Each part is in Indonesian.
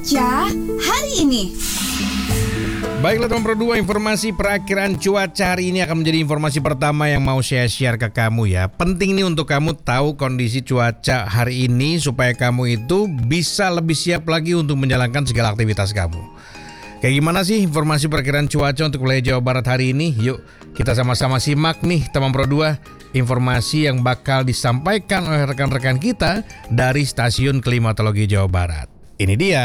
Cuaca hari ini. Baiklah teman Pro 2, informasi perakiraan cuaca hari ini akan menjadi informasi pertama yang mau saya share ke kamu ya. Penting nih untuk kamu tahu kondisi cuaca hari ini supaya kamu itu bisa lebih siap lagi untuk menjalankan segala aktivitas kamu. Kayak gimana sih informasi perakiraan cuaca untuk wilayah Jawa Barat hari ini? Yuk kita sama-sama simak nih teman Pro 2, informasi yang bakal disampaikan oleh rekan-rekan kita dari Stasiun Klimatologi Jawa Barat. Ini dia.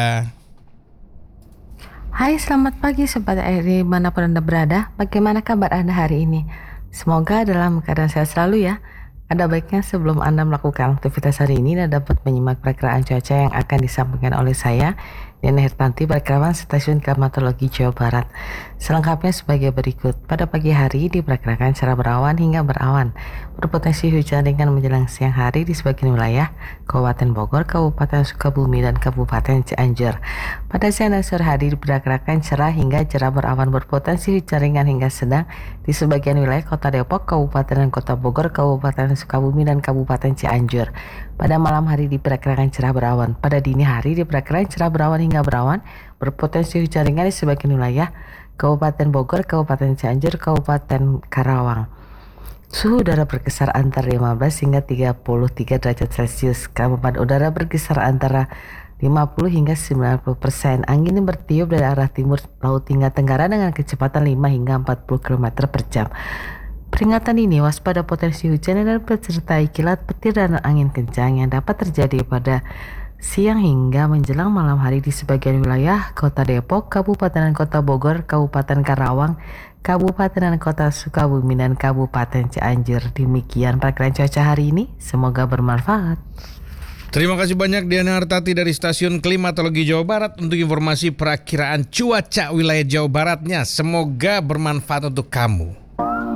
Hai, selamat pagi Sobat Air dimanapun Anda berada. Bagaimana kabar Anda hari ini? Semoga dalam keadaan sehat selalu ya. Ada baiknya sebelum Anda melakukan aktivitas hari ini, Anda dapat menyimak perakiraan cuaca yang akan disampaikan oleh saya, Diana Hertanti, Perakirawan Stasiun Klimatologi Jawa Barat. Selengkapnya sebagai berikut. Pada pagi hari diperkirakan cerah berawan hingga berawan, berpotensi hujan ringan menjelang siang hari di sebagian wilayah Kabupaten Bogor, Kabupaten Sukabumi, dan Kabupaten Cianjur. Pada siang dan sore hari diperkirakan cerah hingga cerah berawan, berpotensi hujan ringan hingga sedang di sebagian wilayah Kota Depok, Kabupaten dan Kota Bogor, Kabupaten Sukabumi, dan Kabupaten Cianjur. Pada malam hari diperkirakan cerah berawan. Pada dini hari diperkirakan cerah berawan hingga berawan, berpotensi hujan ringan di sebagian wilayah Kabupaten Bogor, Kabupaten Cianjur, Kabupaten Karawang. Suhu udara berkisar antara 15 hingga 33 derajat Celcius. Kelembapan udara berkisar antara 50 hingga 90%. Angin bertiup dari arah timur laut hingga tenggara dengan kecepatan 5 hingga 40 km per jam. Peringatan ini waspada potensi hujan dan disertai kilat petir dan angin kencang yang dapat terjadi pada siang hingga menjelang malam hari di sebagian wilayah Kota Depok, Kabupaten dan Kota Bogor, Kabupaten Karawang, Kabupaten dan Kota Sukabumi, dan Kabupaten Cianjur. Demikian perakiraan cuaca hari ini, semoga bermanfaat. Terima kasih banyak Diana Hartati dari Stasiun Klimatologi Jawa Barat untuk informasi perakiraan cuaca wilayah Jawa Baratnya. Semoga bermanfaat untuk kamu.